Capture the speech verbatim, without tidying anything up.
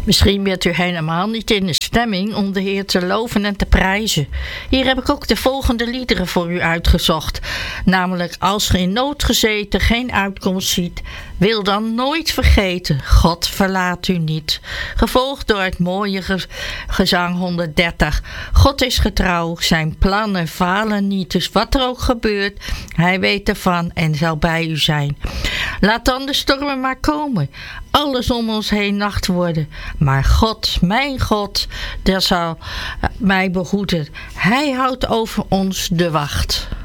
Misschien bent u helemaal niet in de stemming om de Heer te loven en te prijzen. Hier heb ik ook de volgende liederen voor u uitgezocht. Namelijk, als ge in nood gezeten geen uitkomst ziet, wil dan nooit vergeten, God verlaat u niet. Gevolgd door het mooie ge- gezang honderddertig. God is getrouw, zijn plannen falen niet. Dus wat er ook gebeurt, hij weet ervan en zal bij u zijn. Laat dan de stormen maar komen. Alles om ons heen nacht worden. Maar God, mijn God, der zal mij behoeden. Hij houdt over ons de wacht.